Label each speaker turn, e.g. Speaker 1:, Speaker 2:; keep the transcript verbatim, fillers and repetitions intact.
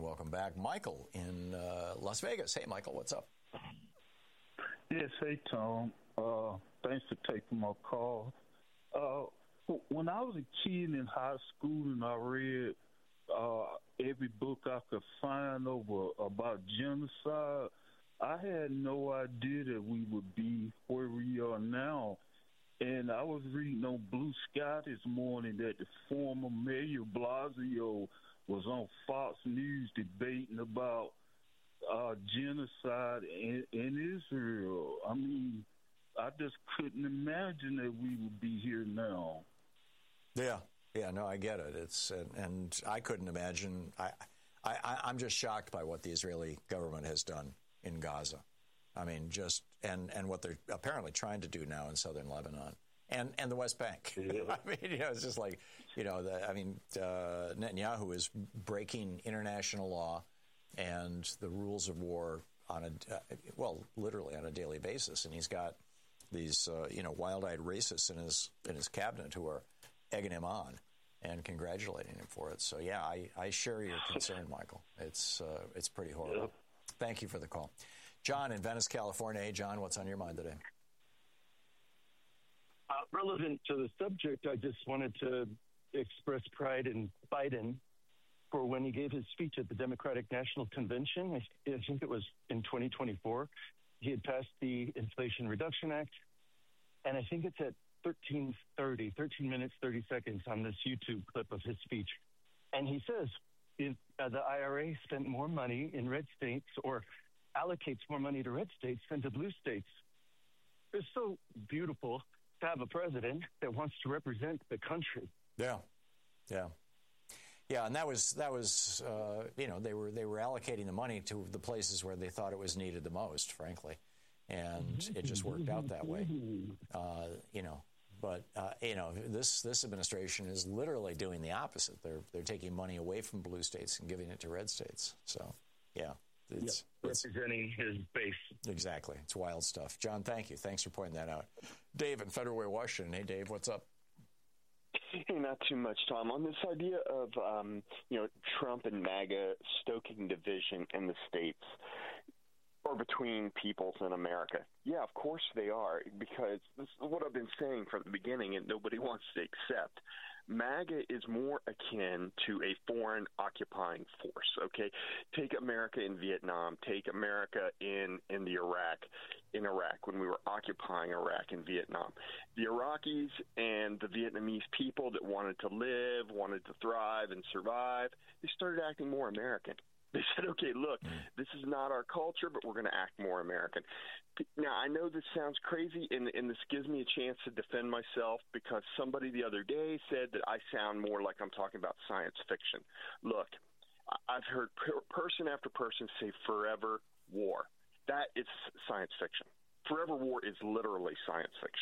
Speaker 1: welcome back Michael in uh, Las Vegas. Hey, Michael, what's up?
Speaker 2: Yes, hey, Tom. Uh, thanks for taking my call. Uh, when I was a kid in high school and I read uh, every book I could find over about genocide, I had no idea that we would be where we are now. And I was reading on Blue Sky this morning that the former Mayor Blasio was on Fox News debating about uh, genocide in, in Israel. I mean, I just couldn't imagine that we would be here now.
Speaker 1: Yeah, yeah, no, I get it. It's and, and I couldn't imagine. I, I, I'm just shocked by what the Israeli government has done in Gaza. I mean, just and, and what they're apparently trying to do now in southern Lebanon and, and the West Bank.
Speaker 2: Yeah.
Speaker 1: I mean, you know, it's just like, you know, the, I mean, uh, Netanyahu is breaking international law and the rules of war on a, uh, well, literally on a daily basis. And he's got these, uh, you know, wild-eyed racists in his in his cabinet who are egging him on and congratulating him for it. So, yeah, I, I share your concern, Michael. It's uh, it's pretty horrible. Yep. Thank you for the call. John in Venice, California. Hey, John, what's on your mind today?
Speaker 3: Uh, relevant to the subject, I just wanted to express pride in Biden for when he gave his speech at the Democratic National Convention. I, I think it was in twenty twenty-four. He had passed the Inflation Reduction Act, and I think it's at thirteen thirty, thirteen minutes, thirty seconds on this YouTube clip of his speech. And he says if, uh, the I R A spent more money in red states or allocates more money to red states than to blue states. It's so beautiful to have a president that wants to represent the country.
Speaker 1: Yeah, yeah. Yeah, and that was that was uh, you know they were they were allocating the money to the places where they thought it was needed the most, frankly, and it just worked out that way. Uh, you know, but uh, you know this this administration is literally doing the opposite. They're they're taking money away from blue states and giving it to red states. So yeah, it's,
Speaker 3: yep.
Speaker 1: it's
Speaker 3: representing his base.
Speaker 1: Exactly, it's wild stuff. John, thank you. Thanks for pointing that out. Dave in Federal Way, Washington. Hey, Dave, what's up?
Speaker 4: Hey, not too much, Tom. On this idea of, um, you know, Trump and MAGA stoking division in the states or between peoples in America. Yeah, of course they are, because this is what I've been saying from the beginning and nobody wants to accept. MAGA is more akin to a foreign occupying force, okay? Take America in Vietnam, take America in, in the Iraq, in Iraq, when we were occupying Iraq and Vietnam. The Iraqis and the Vietnamese people that wanted to live, wanted to thrive and survive, they started acting more American. They said, okay, look, this is not our culture, but we're going to act more American. Now, I know this sounds crazy, and, and this gives me a chance to defend myself because somebody the other day said that I sound more like I'm talking about science fiction. Look, I've heard per- person after person say forever war. That is science fiction. Forever war is literally science fiction.